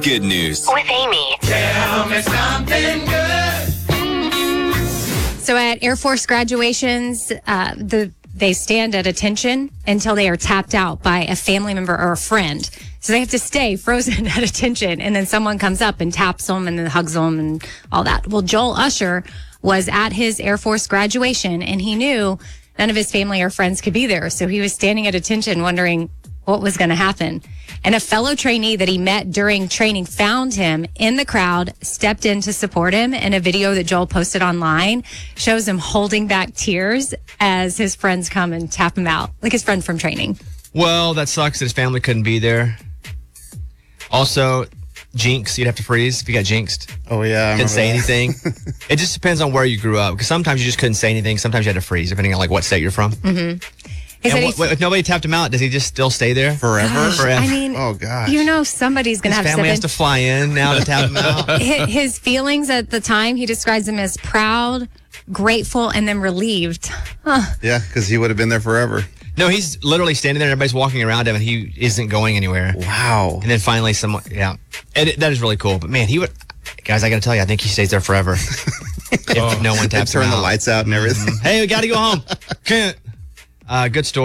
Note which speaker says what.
Speaker 1: Good news
Speaker 2: with Amy.
Speaker 3: Tell me something good.
Speaker 4: So at Air Force graduations, they stand at attention until they are tapped out by a family member or a friend. So they have to stay frozen at attention, and then someone comes up and taps them and then hugs them and all that. Well, Joel Usher was at his Air Force graduation, and he knew none of his family or friends could be there. So he was standing at attention wondering what was going to happen. And a fellow trainee that he met during training found him in the crowd, stepped in to support him. And a video that Joel posted online shows him holding back tears as his friends come and tap him out, like his friend from training.
Speaker 5: Well, that sucks that his family couldn't be there. Also, jinx, you'd have to freeze if you got jinxed.
Speaker 6: Oh, yeah.
Speaker 5: Couldn't say anything. It just depends on where you grew up. Because sometimes you just couldn't say anything. Sometimes you had to freeze, depending on like what state you're from.
Speaker 4: Mm-hmm.
Speaker 5: And if nobody tapped him out, does he just still stay there?
Speaker 6: Forever?
Speaker 4: I mean,
Speaker 6: oh, gosh.
Speaker 4: You know somebody's going to have
Speaker 5: his family has to fly in now to tap him out.
Speaker 4: His feelings at the time, he describes them as proud, grateful, and then relieved. Huh.
Speaker 6: Yeah, because he would have been there forever.
Speaker 5: No, he's literally standing there and everybody's walking around him and he isn't going anywhere.
Speaker 6: Wow.
Speaker 5: And then finally someone, yeah. That is really cool. But man, guys, I got to tell you, I think he stays there forever. If no one taps him out.
Speaker 6: Turn the lights out and everything.
Speaker 5: Hey, we got to go home. Can't. Good story.